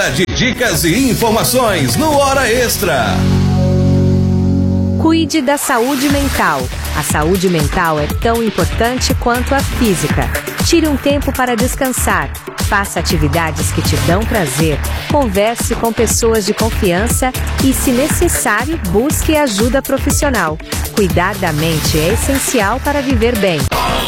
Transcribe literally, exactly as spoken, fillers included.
de dicas e informações no Hora Extra. Cuide da saúde mental. A saúde mental é tão importante quanto a física. Tire um tempo para descansar. Faça atividades que te dão prazer. Converse com pessoas de confiança e, se necessário, busque ajuda profissional. Cuidar da mente é essencial para viver bem.